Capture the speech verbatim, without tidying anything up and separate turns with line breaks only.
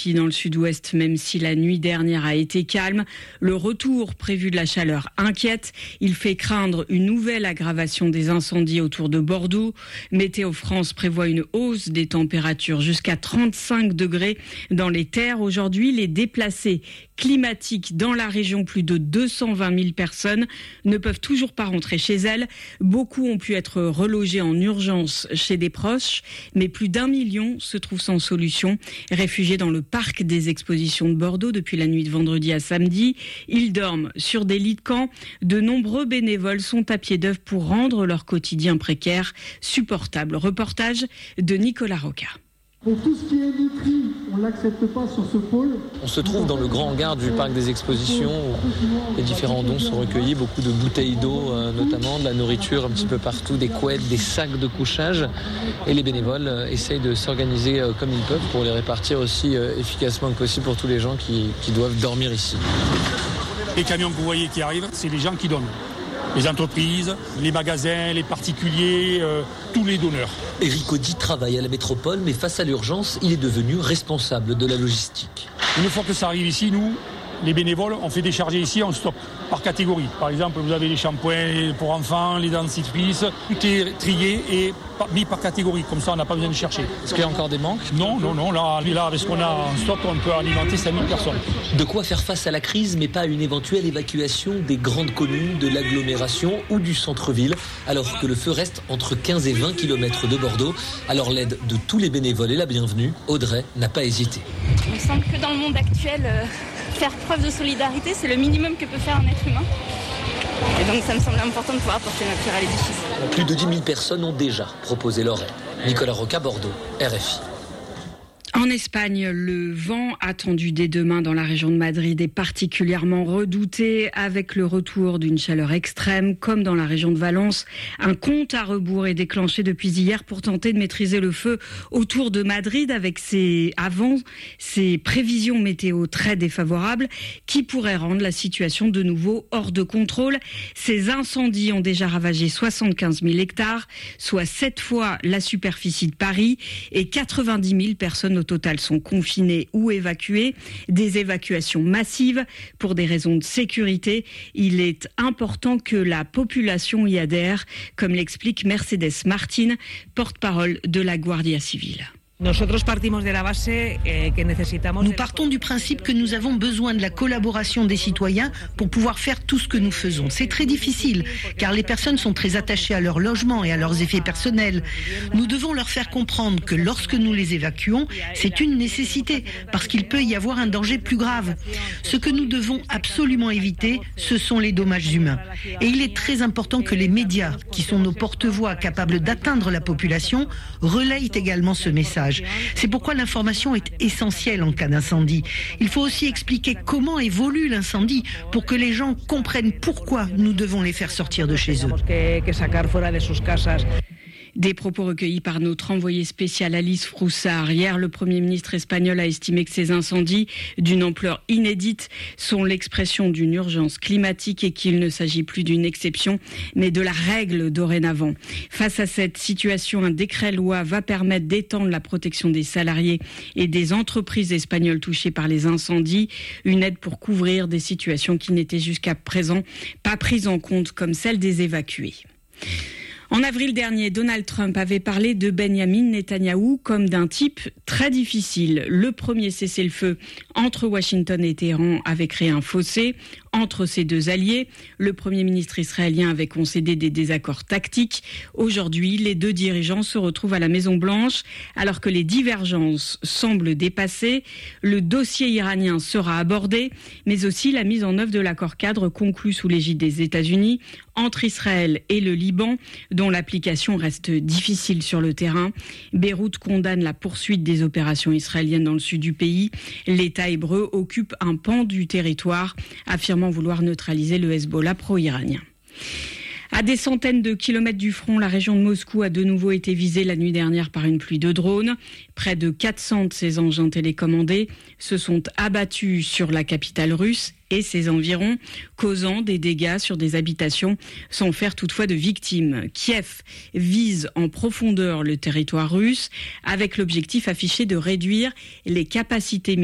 répit dans le sud-ouest, même si la nuit dernière a été calme. Le retour prévu de la chaleur inquiète. Il fait craindre une nouvelle aggravation des incendies autour de Bordeaux. Météo France prévoit une hausse des températures jusqu'à trente-cinq degrés dans les terres. Aujourd'hui, les déplacés climatiques dans la région, plus de deux cent vingt mille personnes, ne peuvent toujours pas rentrer chez elles. Beaucoup ont pu être relogés en urgence chez des proches, mais plus d'un million se trouvent sans solution. Réfugiés dans le parc des expositions de Bordeaux depuis la nuit de vendredi à samedi, ils dorment sur des lits de camp. De nombreux bénévoles sont à pied d'œuvre pour rendre leur quotidien précaire supportable. Reportage de Nicolas Roca.
Et tout ce qui est nutri, on ne l'accepte pas sur ce pôle.
On se trouve dans le grand hangar du parc des expositions où les différents dons sont recueillis, beaucoup de bouteilles d'eau euh, notamment, de la nourriture un petit peu partout, des couettes, des sacs de couchage. Et les bénévoles euh, essayent de s'organiser euh, comme ils peuvent pour les répartir aussi euh, efficacement que possible pour tous les gens qui, qui doivent dormir ici.
Les camions que vous voyez qui arrivent, c'est les gens qui donnent. Les entreprises, les magasins, les particuliers, euh, tous les donneurs.
Éric Audy travaille à la métropole, mais face à l'urgence, il est devenu responsable de la logistique.
Une fois que ça arrive ici, nous, les bénévoles, on fait décharger ici, on stoppe par catégorie. Par exemple, vous avez les shampoings pour enfants, les dentifrices, tout est trié et mis par catégorie. Comme ça, on n'a pas besoin de chercher.
Est-ce qu'il y a encore des manques ?
Non, non, non. Là, là, avec ce qu'on a en stock, on peut alimenter cinq mille personnes.
De quoi faire face à la crise, mais pas à une éventuelle évacuation des grandes communes, de l'agglomération ou du centre-ville, alors que le feu reste entre quinze et vingt kilomètres de Bordeaux. Alors l'aide de tous les bénévoles est la bienvenue. Audrey n'a pas hésité.
Il me semble que dans le monde actuel, euh, faire preuve de solidarité, c'est le minimum que peut faire un être humain. Et donc ça me semble important de pouvoir apporter ma pierre à l'édifice.
Plus de dix mille personnes ont déjà proposé leur aide. Nicolas Roca, Bordeaux, R F I.
En Espagne, le vent attendu dès demain dans la région de Madrid est particulièrement redouté avec le retour d'une chaleur extrême comme dans la région de Valence. Un compte à rebours est déclenché depuis hier pour tenter de maîtriser le feu autour de Madrid avec ses, avant ces prévisions météo très défavorables qui pourraient rendre la situation de nouveau hors de contrôle. Ces incendies ont déjà ravagé soixante-quinze mille hectares, soit sept fois la superficie de Paris et quatre-vingt-dix mille personnes au total sont confinés ou évacués. Des évacuations massives pour des raisons de sécurité. Il est important que la population y adhère, comme l'explique Mercedes Martín, porte-parole de la Guardia Civile.
Nous partons du principe que nous avons besoin de la collaboration des citoyens pour pouvoir faire tout ce que nous faisons. C'est très difficile, car les personnes sont très attachées à leur logement et à leurs effets personnels. Nous devons leur faire comprendre que lorsque nous les évacuons, c'est une nécessité, parce qu'il peut y avoir un danger plus grave. Ce que nous devons absolument éviter, ce sont les dommages humains. Et il est très important que les médias, qui sont nos porte-voix capables d'atteindre la population, relayent également ce message. C'est pourquoi l'information est essentielle en cas d'incendie. Il faut aussi expliquer comment évolue l'incendie pour que les gens comprennent pourquoi nous devons les faire sortir de chez eux.
Des propos recueillis par notre envoyée spéciale Alice Froussard. Hier, le Premier ministre espagnol a estimé que ces incendies, d'une ampleur inédite, sont l'expression d'une urgence climatique et qu'il ne s'agit plus d'une exception, mais de la règle dorénavant. Face à cette situation, un décret-loi va permettre d'étendre la protection des salariés et des entreprises espagnoles touchées par les incendies. Une aide pour couvrir des situations qui n'étaient jusqu'à présent pas prises en compte, comme celle des évacués. En avril dernier, Donald Trump avait parlé de Benyamin Netanyahou comme d'un type très difficile. Le premier cessez-le-feu entre Washington et Téhéran avait créé un fossé entre ces deux alliés. Le Premier ministre israélien avait concédé des désaccords tactiques. Aujourd'hui, les deux dirigeants se retrouvent à la Maison-Blanche alors que les divergences semblent dépassées. Le dossier iranien sera abordé, mais aussi la mise en œuvre de l'accord cadre conclu sous l'égide des États-Unis entre Israël et le Liban, dont l'application reste difficile sur le terrain. Beyrouth condamne la poursuite des opérations israéliennes dans le sud du pays. L'État hébreu occupe un pan du territoire, affirmant vouloir neutraliser le Hezbollah pro-iranien. À des centaines de kilomètres du front, la région de Moscou a de nouveau été visée la nuit dernière par une pluie de drones. Près de quatre cents de ces engins télécommandés se sont abattus sur la capitale russe et ses environs, causant des dégâts sur des habitations sans faire toutefois de victimes. Kiev vise en profondeur le territoire russe avec l'objectif affiché de réduire les capacités